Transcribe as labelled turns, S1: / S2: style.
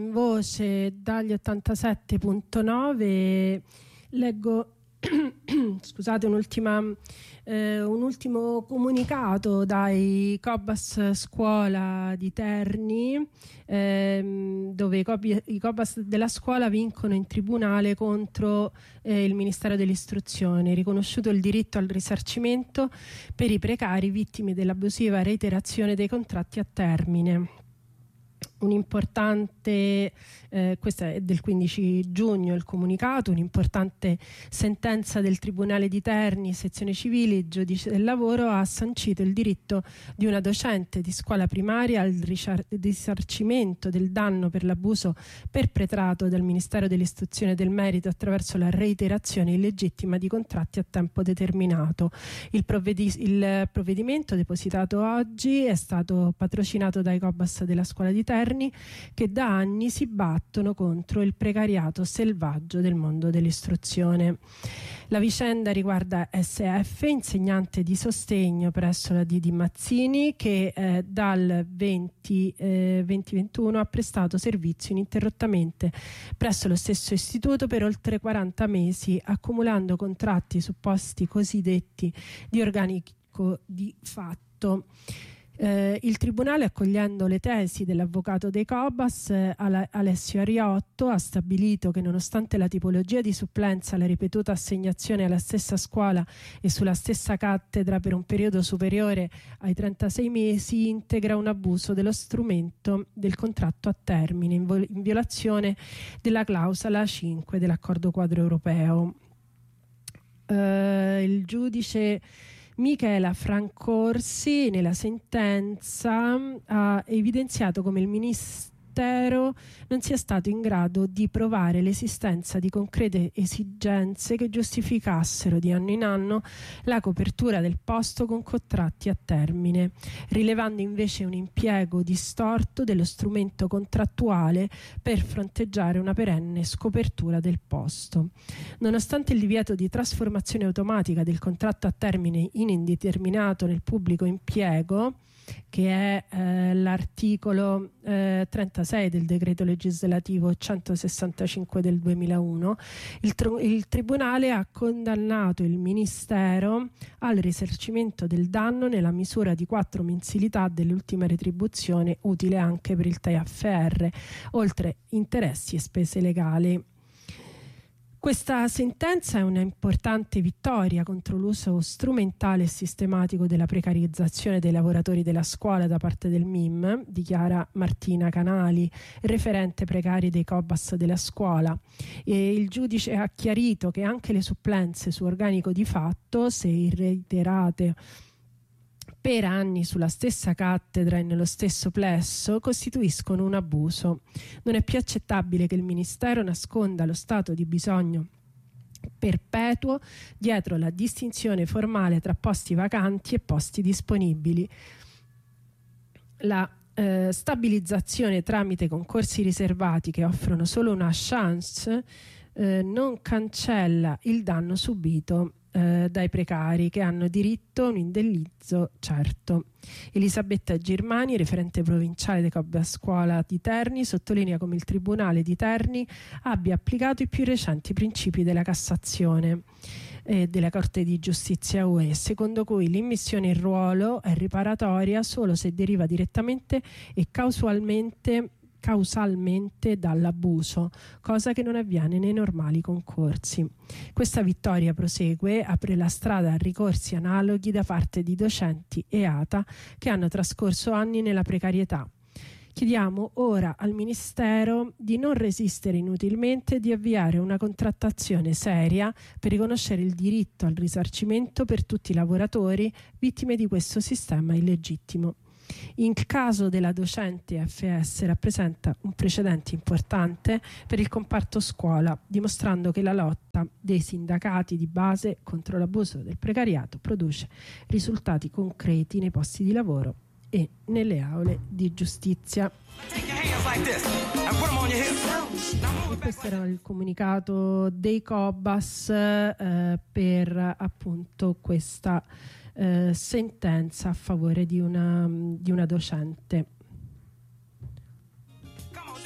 S1: Voce dagli 87.9 leggo scusate un ultimo comunicato dai Cobas Scuola di Terni, dove i Cobas della scuola vincono in tribunale contro il Ministero dell'Istruzione, riconosciuto il diritto al risarcimento per i precari vittime dell'abusiva reiterazione dei contratti a termine. Un'importante, questo è del 15 giugno il comunicato, un'importante sentenza del Tribunale di Terni, sezione civile, il giudice del lavoro ha sancito il diritto di una docente di scuola primaria al risarcimento del danno per l'abuso perpetrato dal Ministero dell'Istruzione e del Merito attraverso la reiterazione illegittima di contratti a tempo determinato. Il provvedimento depositato oggi è stato patrocinato dai Cobas della scuola di Terni, che da anni si battono contro il precariato selvaggio del mondo dell'istruzione. La vicenda riguarda SF, insegnante di sostegno presso la Didi Mazzini, che dal 2021 ha prestato servizio ininterrottamente presso lo stesso istituto per oltre 40 mesi, accumulando contratti su posti cosiddetti di organico di fatto. Il Tribunale, accogliendo le tesi dell'avvocato dei Cobas, Alessio Ariotto, ha stabilito che nonostante la tipologia di supplenza, la ripetuta assegnazione alla stessa scuola e sulla stessa cattedra per un periodo superiore ai 36 mesi integra un abuso dello strumento del contratto a termine in violazione della clausola 5 dell'accordo quadro europeo. Il giudice Michela Francorsi nella sentenza ha evidenziato come il Ministero non sia stato in grado di provare l'esistenza di concrete esigenze che giustificassero di anno in anno la copertura del posto con contratti a termine, rilevando invece un impiego distorto dello strumento contrattuale per fronteggiare una perenne scopertura del posto. Nonostante il divieto di trasformazione automatica del contratto a termine in indeterminato nel pubblico impiego, che è l'articolo 36 del decreto legislativo 165 del 2001, il Tribunale ha condannato il Ministero al risarcimento del danno nella misura di 4 mensilità dell'ultima retribuzione, utile anche per il TFR, oltre interessi e spese legali. Questa sentenza è un'importante vittoria contro l'uso strumentale e sistematico della precarizzazione dei lavoratori della scuola da parte del MIM, dichiara Martina Canali, referente precari dei Cobas della scuola. E il giudice ha chiarito che anche le supplenze su organico di fatto, se reiterate per anni sulla stessa cattedra e nello stesso plesso, costituiscono un abuso. Non è più accettabile che il Ministero nasconda lo stato di bisogno perpetuo dietro la distinzione formale tra posti vacanti e posti disponibili. La stabilizzazione tramite concorsi riservati che offrono solo una chance non cancella il danno subito dai precari, che hanno diritto a un indennizzo certo. Elisabetta Girmani, referente provinciale dei Cobas Scuola di Terni, sottolinea come il Tribunale di Terni abbia applicato i più recenti principi della Cassazione e della Corte di Giustizia UE, secondo cui l'immissione in ruolo è riparatoria solo se deriva direttamente e causalmente dall'abuso, cosa che non avviene nei normali concorsi. Questa vittoria, prosegue, apre la strada a ricorsi analoghi da parte di docenti e ATA che hanno trascorso anni nella precarietà. Chiediamo ora al Ministero di non resistere inutilmente e di avviare una contrattazione seria per riconoscere il diritto al risarcimento per tutti i lavoratori vittime di questo sistema illegittimo. In caso della docente FS rappresenta un precedente importante per il comparto scuola, dimostrando che la lotta dei sindacati di base contro l'abuso del precariato produce risultati concreti nei posti di lavoro e nelle aule di giustizia. E questo era il comunicato dei Cobas per appunto questa sentenza a favore di una docente.